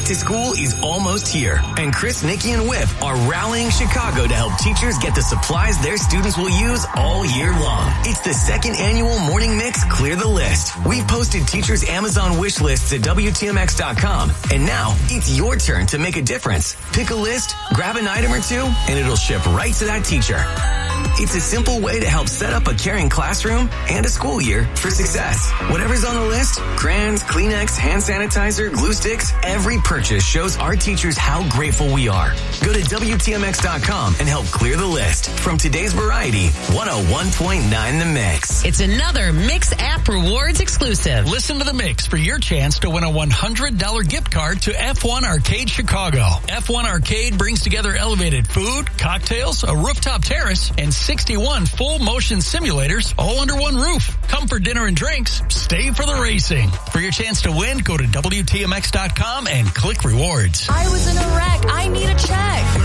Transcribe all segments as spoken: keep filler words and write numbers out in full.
to school is almost here, and Chris, Nikki, and Whip are rallying Chicago to help teachers get the supplies their students will use all year long. It's the second annual Morning Mix Clear the List. We've posted teachers' Amazon wish lists at W T M X dot com, and now it's your turn to make a difference. Pick a list, grab an item or two, and it'll ship right to that teacher. It's a simple way to help set up a caring classroom and a school year for success. Whatever's on the list, crayons, Kleenex, hand sanitizer, glue sticks, every purchase shows our teachers how grateful we are. Go to W T M X dot com and help clear the list. From today's variety, one oh one point nine The Mix. It's another Mix app rewards exclusive. Listen to The Mix for your chance to win a one hundred dollars gift card to F one Arcade Chicago. F one Arcade brings together elevated food, cocktails, a rooftop terrace, and sixty-one full motion simulators all under one roof. Come for dinner and drinks. Stay for the racing. For your chance to win, go to W T M X dot com and click rewards. I was in a wreck. I need a check.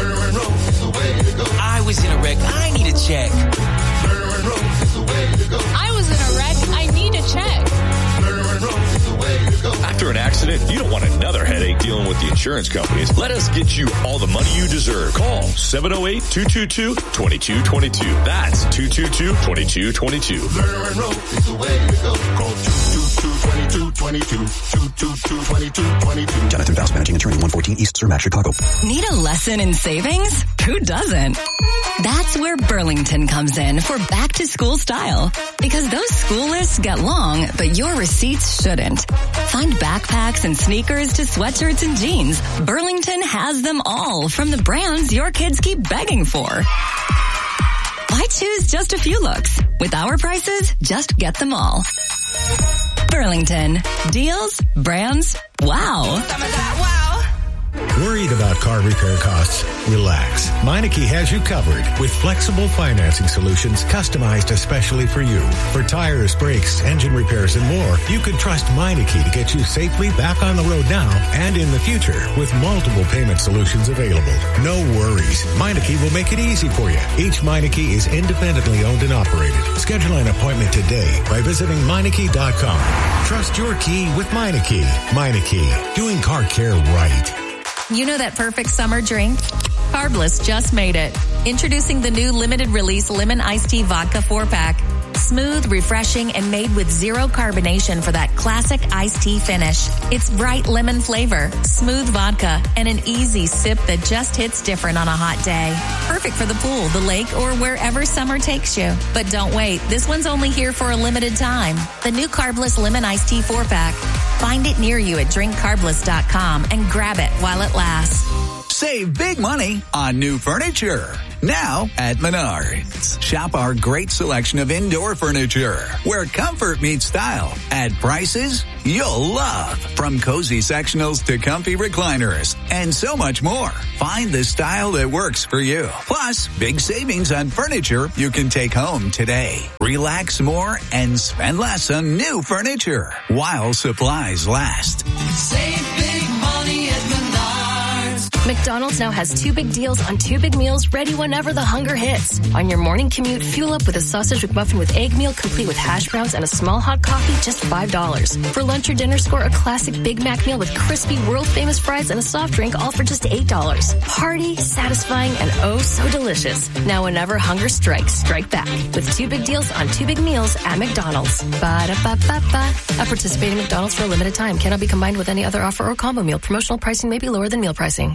I was in a wreck. I need a check. I was in a wreck. I need a check. After an accident, you don't want another headache dealing with the insurance companies. Let us get you all the money you deserve. Call seven oh eight, two two two, two two two two. That's two two two, two two two two. Lerner Road is the way to go. Call two two two, two two two two. two two two, two two two two. Jonathan Faust, managing attorney, one fourteen East Cermak, Chicago. Need a lesson in savings? Who doesn't? That's where Burlington comes in for back to school style. Because those school lists get long, but your receipts shouldn't. Find backpacks and sneakers to sweatshirts and jeans. Burlington has them all, from the brands your kids keep begging for. Why choose just a few looks? With our prices, just get them all. Burlington. Deals, brands, wow. Some of that wow. Worried about car repair costs? Relax. Meineke has you covered with flexible financing solutions customized especially for you. For tires, brakes, engine repairs, and more, you can trust Meineke to get you safely back on the road now and in the future with multiple payment solutions available. No worries. Meineke will make it easy for you. Each Meineke is independently owned and operated. Schedule an appointment today by visiting Meineke dot com. Trust your key with Meineke. Meineke, doing car care right. You know that perfect summer drink? Carbless just made it. Introducing the new limited release lemon iced tea vodka four pack. Smooth, refreshing, and made with zero carbonation for that classic iced tea finish. It's bright lemon flavor, smooth vodka, and an easy sip that just hits different on a hot day. Perfect for the pool, the lake, or wherever summer takes you. But don't wait. This one's only here for a limited time. The new Carbless lemon iced tea four pack. Find it near you at drink carbless dot com and grab it while it lasts. Save big money on new furniture. Now at Menards. Shop our great selection of indoor furniture where comfort meets style at prices you'll love. From cozy sectionals to comfy recliners and so much more. Find the style that works for you. Plus, big savings on furniture you can take home today. Relax more and spend less on new furniture while supplies last. Save big money at Menards. McDonald's now has two big deals on two big meals ready whenever the hunger hits. On your morning commute, fuel up with a sausage McMuffin with egg meal complete with hash browns and a small hot coffee, just five dollars. For lunch or dinner, score a classic Big Mac meal with crispy, world-famous fries and a soft drink, all for just eight dollars. Hearty, satisfying, and oh so delicious. Now whenever hunger strikes, strike back with two big deals on two big meals at McDonald's. Ba-da-ba-ba-ba. A participating McDonald's for a limited time. Cannot be combined with any other offer or combo meal. Promotional pricing may be lower than meal pricing.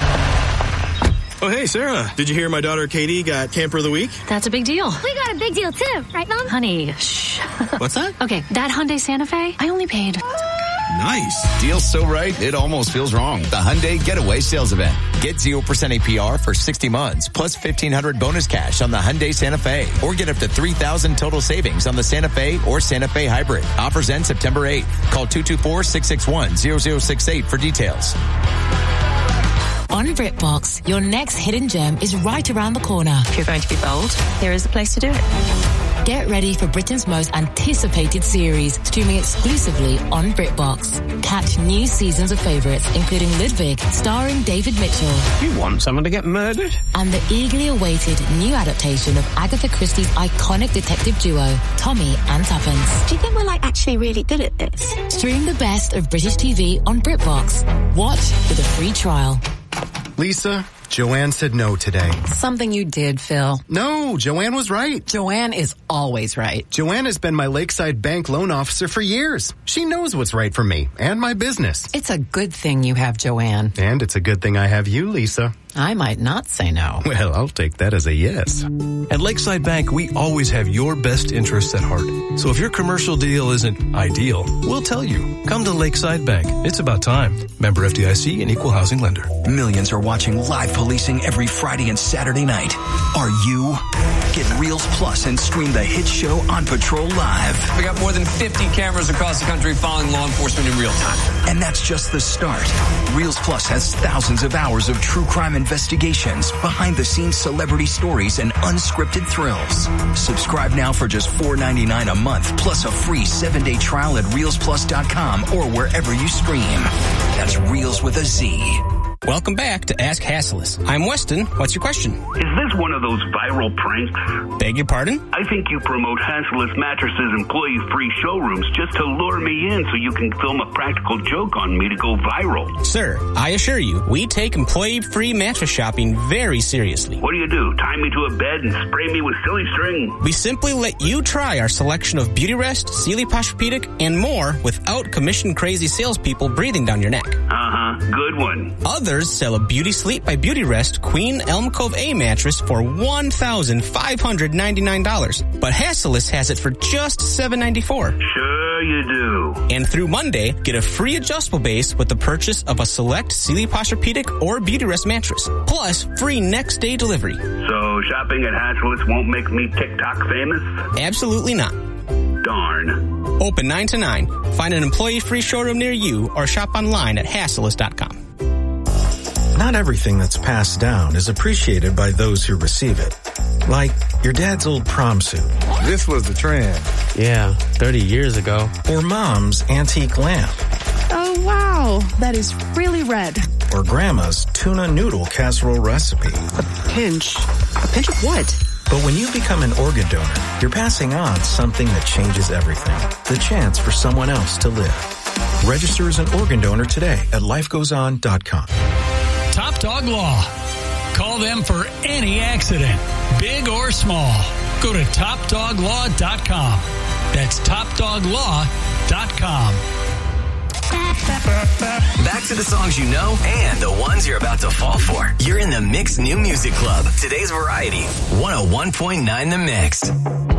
Oh, hey, Sarah. Did you hear my daughter Katie got Camper of the Week? That's a big deal. We got a big deal, too. Right, Mom? Honey, shh. What's that? Okay, that Hyundai Santa Fe, I only paid... Nice. Deal's so right, it almost feels wrong. The Hyundai Getaway Sales Event. Get zero percent A P R for sixty months, plus fifteen hundred dollars bonus cash on the Hyundai Santa Fe. Or get up to three thousand dollars total savings on the Santa Fe or Santa Fe Hybrid. Offers end September eighth. Call two two four, six six one, zero zero six eight for details. On BritBox, your next hidden gem is right around the corner. If you're going to be bold, here is the place to do it. Get ready for Britain's most anticipated series, streaming exclusively on BritBox. Catch new seasons of favourites, including Ludwig, starring David Mitchell. You want someone to get murdered? And the eagerly awaited new adaptation of Agatha Christie's iconic detective duo, Tommy and Tuppence. Do you think we're like actually really good at this? Stream the best of British T V on BritBox. Watch with a free trial. Lisa, Joanne said no today. Something you did, Phil. No, Joanne was right. Joanne is always right. Joanne has been my Lakeside Bank loan officer for years. She knows what's right for me and my business. It's a good thing you have Joanne. And it's a good thing I have you, Lisa. I might not say no. Well, I'll take that as a yes. At Lakeside Bank, we always have your best interests at heart. So if your commercial deal isn't ideal, we'll tell you. Come to Lakeside Bank. It's about time. Member F D I C and Equal Housing Lender. Millions are watching live policing every Friday and Saturday night. Are you? Get Reels Plus and stream the hit show On Patrol Live. We got more than fifty cameras across the country following law enforcement in real time. And that's just the start. Reels Plus has thousands of hours of true crime investigations, behind-the-scenes celebrity stories, and unscripted thrills. Subscribe now for just four ninety-nine a month, plus a free seven-day trial at reels plus dot com or wherever you stream. That's Reels with a Z. Welcome back to Ask Hasslis. I'm Weston. What's your question? Is this one of those viral pranks? Beg your pardon? I think you promote Hasslis Mattresses employee-free showrooms just to lure me in so you can film a practical joke on me to go viral. Sir, I assure you, we take employee-free mattress shopping very seriously. What do you do? Tie me to a bed and spray me with silly string? We simply let you try our selection of Beautyrest, Sealy Posturepedic, and more without commission-crazy salespeople breathing down your neck. Uh-huh. Good one. Others sell a Beauty Sleep by Beautyrest Queen Elm Cove A mattress for one thousand five hundred ninety-nine dollars. But Hasslis has it for just seven hundred ninety-four dollars. Sure you do. And through Monday, get a free adjustable base with the purchase of a select Sealy Posturepedic or Beautyrest mattress. Plus, free next day delivery. So shopping at Hasslis won't make me TikTok famous? Absolutely not. Darn. Open nine to nine. Find an employee-free showroom near you or shop online at hasslis dot com. Not everything that's passed down is appreciated by those who receive it. Like your dad's old prom suit. This was the trend. Yeah, thirty years ago. Or mom's antique lamp. Oh, wow. That is really red. Or grandma's tuna noodle casserole recipe. A pinch. A pinch of what? But when you become an organ donor, you're passing on something that changes everything. The chance for someone else to live. Register as an organ donor today at life goes on dot com. Top Dog Law. Call them for any accident, big or small. Go to top dog law dot com. That's top dog law dot com. Back to the songs you know and the ones you're about to fall for. You're in the Mix New Music Club. Today's variety, one oh one point nine The Mix.